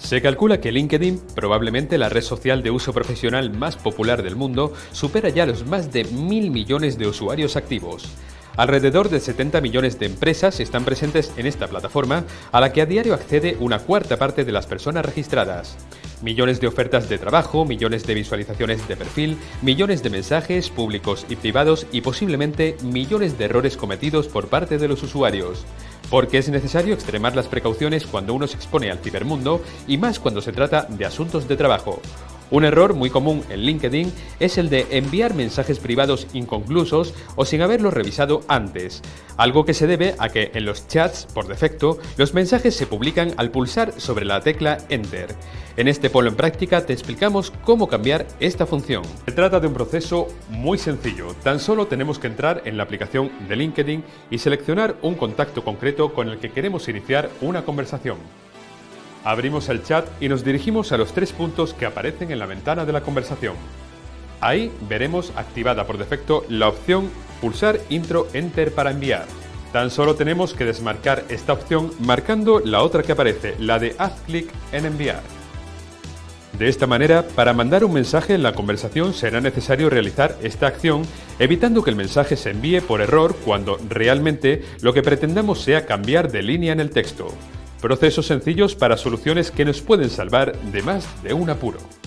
Se calcula que LinkedIn, probablemente la red social de uso profesional más popular del mundo, supera ya los más de 1.000 millones de usuarios activos. Alrededor de 70 millones de empresas están presentes en esta plataforma, a la que a diario accede una cuarta parte de las personas registradas. Millones de ofertas de trabajo, millones de visualizaciones de perfil, millones de mensajes públicos y privados y posiblemente millones de errores cometidos por parte de los usuarios. Porque es necesario extremar las precauciones cuando uno se expone al cibermundo y más cuando se trata de asuntos de trabajo. Un error muy común en LinkedIn es el de enviar mensajes privados inconclusos o sin haberlos revisado antes, algo que se debe a que en los chats, por defecto, los mensajes se publican al pulsar sobre la tecla Enter. En este polo en práctica te explicamos cómo cambiar esta función. Se trata de un proceso muy sencillo, tan solo tenemos que entrar en la aplicación de LinkedIn y seleccionar un contacto concreto con el que queremos iniciar una conversación. Abrimos el chat y nos dirigimos a los 3 puntos que aparecen en la ventana de la conversación. Ahí veremos activada por defecto la opción Pulsar Intro Enter para enviar. Tan solo tenemos que desmarcar esta opción marcando la otra que aparece, la de Haz clic en enviar. De esta manera, para mandar un mensaje en la conversación será necesario realizar esta acción, evitando que el mensaje se envíe por error cuando realmente lo que pretendamos sea cambiar de línea en el texto. Procesos sencillos para soluciones que nos pueden salvar de más de un apuro.